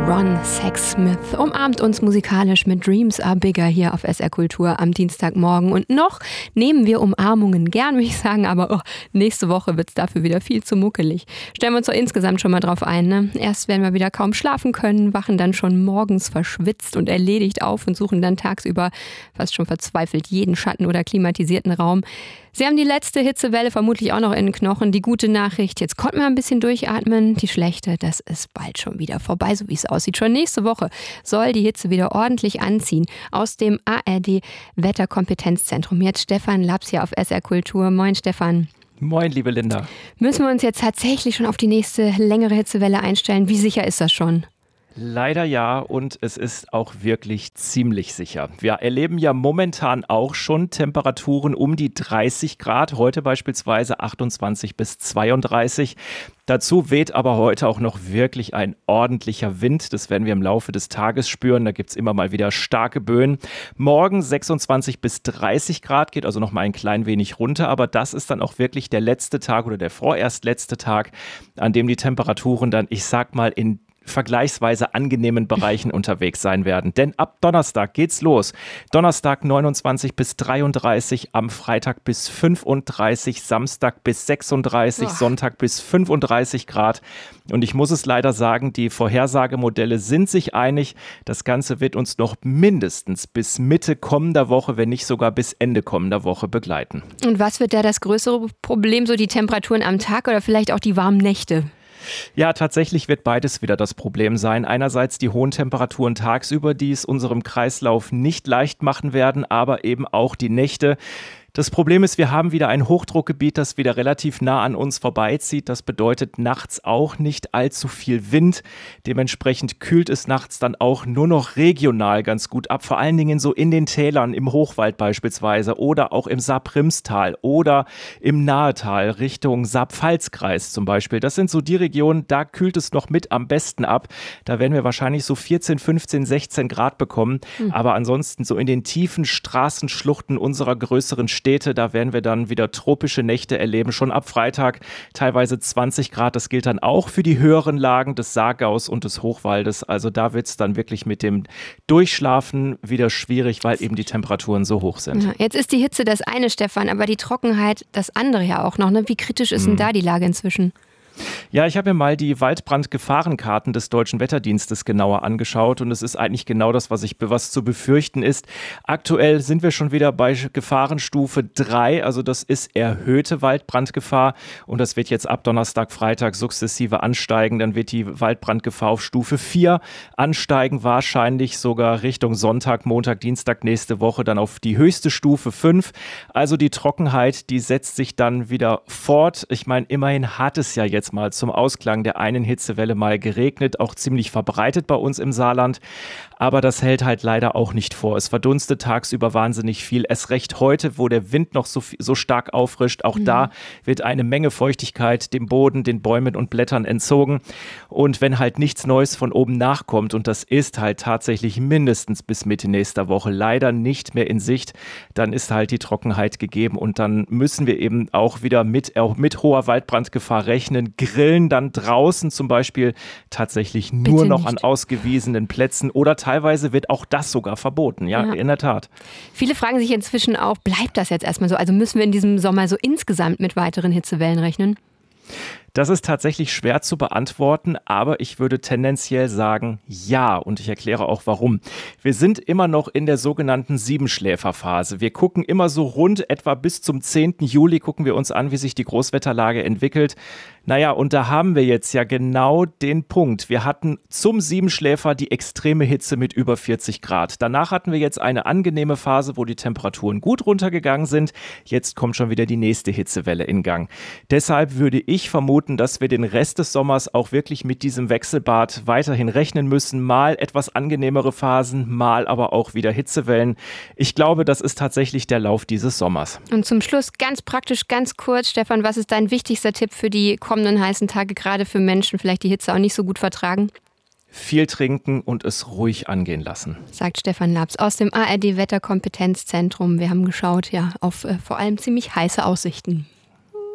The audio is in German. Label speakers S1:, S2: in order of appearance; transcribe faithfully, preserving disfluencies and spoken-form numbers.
S1: Ron Sexsmith umarmt uns musikalisch mit Dreams Are Bigger hier auf S R Kultur am Dienstagmorgen. Und noch nehmen wir Umarmungen gern, würde ich sagen, aber oh, nächste Woche wird es dafür wieder viel zu muckelig. Stellen wir uns doch insgesamt schon mal drauf ein. Ne? Erst werden wir wieder kaum schlafen können, wachen dann schon morgens verschwitzt und erledigt auf und suchen dann tagsüber fast schon verzweifelt jeden Schatten oder klimatisierten Raum. Sie haben die letzte Hitzewelle vermutlich auch noch in den Knochen. Die gute Nachricht, jetzt konnten wir ein bisschen durchatmen. Die schlechte, das ist bald schon wieder vorbei, so wie es aussieht. Schon nächste Woche soll die Hitze wieder ordentlich anziehen. Aus dem A R D-Wetterkompetenzzentrum. Jetzt Stefan Laps hier auf S R Kultur. Moin Stefan.
S2: Moin, liebe Linda.
S1: Müssen wir uns jetzt tatsächlich schon auf die nächste längere Hitzewelle einstellen? Wie sicher ist das schon?
S2: Leider ja, und es ist auch wirklich ziemlich sicher. Wir erleben ja momentan auch schon Temperaturen um die dreißig Grad, heute beispielsweise achtundzwanzig bis zweiunddreißig. Dazu weht aber heute auch noch wirklich ein ordentlicher Wind. Das werden wir im Laufe des Tages spüren. Da gibt es immer mal wieder starke Böen. Morgen sechsundzwanzig bis dreißig Grad, geht also noch mal ein klein wenig runter. Aber das ist dann auch wirklich der letzte Tag oder der vorerst letzte Tag, an dem die Temperaturen dann, ich sag mal, in vergleichsweise angenehmen Bereichen unterwegs sein werden. Denn ab Donnerstag geht's los. Donnerstag neunundzwanzig bis dreiunddreißig, am Freitag bis fünfunddreißig, Samstag bis sechsunddreißig, oh. Sonntag bis fünfunddreißig Grad. Und ich muss es leider sagen, die Vorhersagemodelle sind sich einig. Das Ganze wird uns noch mindestens bis Mitte kommender Woche, wenn nicht sogar bis Ende kommender Woche begleiten.
S1: Und was wird da das größere Problem? So die Temperaturen am Tag oder vielleicht auch die warmen Nächte?
S2: Ja, tatsächlich wird beides wieder das Problem sein. Einerseits die hohen Temperaturen tagsüber, die es unserem Kreislauf nicht leicht machen werden, aber eben auch die Nächte. Das Problem ist, wir haben wieder ein Hochdruckgebiet, das wieder relativ nah an uns vorbeizieht. Das bedeutet nachts auch nicht allzu viel Wind. Dementsprechend kühlt es nachts dann auch nur noch regional ganz gut ab. Vor allen Dingen so in den Tälern, im Hochwald beispielsweise oder auch im Saar-Prims-Tal oder im Nahetal Richtung Saar-Pfalz-Kreis zum Beispiel. Das sind so die Regionen, da kühlt es noch mit am besten ab. Da werden wir wahrscheinlich so vierzehn, fünfzehn, sechzehn Grad bekommen. Mhm. Aber ansonsten so in den tiefen Straßenschluchten unserer größeren Städte, Städte, da werden wir dann wieder tropische Nächte erleben, schon ab Freitag teilweise zwanzig Grad. Das gilt dann auch für die höheren Lagen des Saargaus und des Hochwaldes. Also da wird es dann wirklich mit dem Durchschlafen wieder schwierig, weil eben die Temperaturen so hoch sind.
S1: Ja, jetzt ist die Hitze das eine, Stefan, aber die Trockenheit das andere ja auch noch. Ne? Wie kritisch ist denn da die Lage inzwischen?
S2: Ja, ich habe mir mal die Waldbrandgefahrenkarten des Deutschen Wetterdienstes genauer angeschaut und es ist eigentlich genau das, was ich was zu befürchten ist. Aktuell sind wir schon wieder bei Gefahrenstufe drei, also das ist erhöhte Waldbrandgefahr und das wird jetzt ab Donnerstag, Freitag sukzessive ansteigen. Dann wird die Waldbrandgefahr auf Stufe vier ansteigen, wahrscheinlich sogar Richtung Sonntag, Montag, Dienstag nächste Woche dann auf die höchste Stufe fünf. Also die Trockenheit, die setzt sich dann wieder fort. Ich meine, immerhin hat es ja jetzt mal zum Ausklang der einen Hitzewelle mal geregnet, auch ziemlich verbreitet bei uns im Saarland. Aber das hält halt leider auch nicht vor. Es verdunstet tagsüber wahnsinnig viel. Erst recht heute, wo der Wind noch so, so stark auffrischt. Auch mhm. da wird eine Menge Feuchtigkeit dem Boden, den Bäumen und Blättern entzogen. Und wenn halt nichts Neues von oben nachkommt, und das ist halt tatsächlich mindestens bis Mitte nächster Woche leider nicht mehr in Sicht, dann ist halt die Trockenheit gegeben. Und dann müssen wir eben auch wieder mit, auch mit hoher Waldbrandgefahr rechnen. Grillen dann draußen zum Beispiel tatsächlich nur
S1: Bitte
S2: noch
S1: nicht.
S2: an ausgewiesenen Plätzen oder teilweise wird auch das sogar verboten. Ja, ja, in der Tat.
S1: Viele fragen sich inzwischen auch, bleibt das jetzt erstmal so? Also müssen wir in diesem Sommer so insgesamt mit weiteren Hitzewellen rechnen?
S2: Das ist tatsächlich schwer zu beantworten, aber ich würde tendenziell sagen, ja. Und ich erkläre auch warum. Wir sind immer noch in der sogenannten Siebenschläferphase. Wir gucken immer so rund etwa bis zum zehnten Juli, gucken wir uns an, wie sich die Großwetterlage entwickelt. Naja, und da haben wir jetzt ja genau den Punkt. Wir hatten zum Siebenschläfer die extreme Hitze mit über vierzig Grad. Danach hatten wir jetzt eine angenehme Phase, wo die Temperaturen gut runtergegangen sind. Jetzt kommt schon wieder die nächste Hitzewelle in Gang. Deshalb würde ich vermuten, dass wir den Rest des Sommers auch wirklich mit diesem Wechselbad weiterhin rechnen müssen. Mal etwas angenehmere Phasen, mal aber auch wieder Hitzewellen. Ich glaube, das ist tatsächlich der Lauf dieses Sommers.
S1: Und zum Schluss ganz praktisch, ganz kurz, Stefan, was ist dein wichtigster Tipp für die kommenden heißen Tage, gerade für Menschen, vielleicht die Hitze auch nicht so gut vertragen?
S2: Viel trinken und es ruhig angehen lassen.
S1: Sagt Stefan Laps aus dem A R D-Wetterkompetenzzentrum. Wir haben geschaut, ja, auf äh, vor allem ziemlich heiße Aussichten.